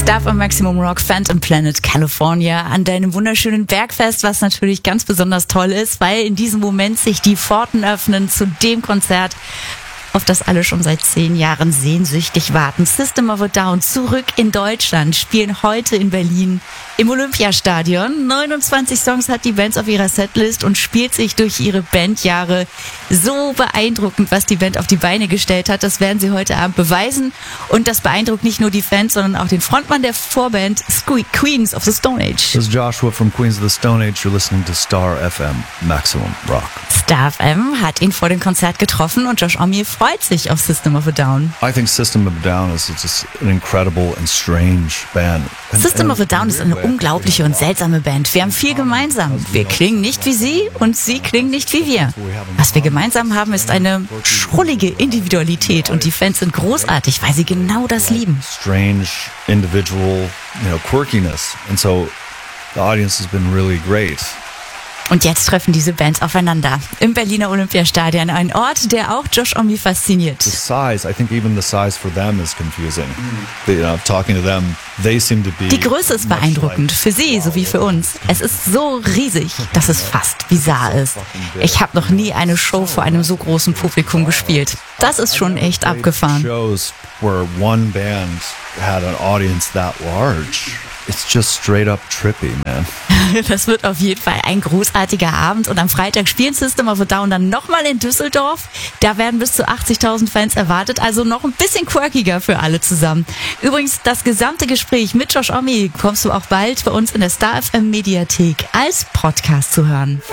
Stuff am Maximum Rock, Phantom Planet, California, an deinem wunderschönen Bergfest, was natürlich ganz besonders toll ist, weil in diesem Moment sich die Pforten öffnen zu dem Konzert, auf das alle schon seit 10 Jahren sehnsüchtig warten. System of a Down zurück in Deutschland, spielen heute in Berlin im Olympiastadion. 29 Songs hat die Band auf ihrer Setlist und spielt sich durch ihre Bandjahre. So beeindruckend, was die Band auf die Beine gestellt hat. Das werden sie heute Abend beweisen. Und das beeindruckt nicht nur die Fans, sondern auch den Frontmann der Vorband, Queens of the Stone Age. This is Joshua from Queens of the Stone Age. You're listening to Star FM, Maximum Rock. Star FM hat ihn vor dem Konzert getroffen und Josh Homme freut sich auf System of a Down. I think System of a Down is just an incredible and strange band. System of a Down ist eine unglaubliche und seltsame Band. Wir haben viel gemeinsam. Wir klingen nicht wie sie und sie klingen nicht wie wir. Was wir gemeinsam haben, ist eine schrullige Individualität und die Fans sind großartig, weil sie genau das lieben. Strange individual, quirkiness. And so the audience has been really great. Und jetzt treffen diese Bands aufeinander im Berliner Olympiastadion, ein Ort, der auch Josh Homme fasziniert. The size, I think even the size for them is confusing. Talking to them, they seem to be. Die Größe ist beeindruckend, für sie sowie für uns. Es ist so riesig, dass es fast bizarr ist. Ich habe noch nie eine Show vor einem so großen Publikum gespielt. Das ist schon echt abgefahren. Shows where one band had an audience that large. It's just straight up trippy, man. Das wird auf jeden Fall ein großartiger Abend und am Freitag spielen System of a Down dann nochmal in Düsseldorf. Da werden bis zu 80.000 Fans erwartet, also noch ein bisschen quirkiger für alle zusammen. Übrigens, das gesamte Gespräch mit Josh Homme kommst du auch bald bei uns in der Star FM Mediathek als Podcast zu hören.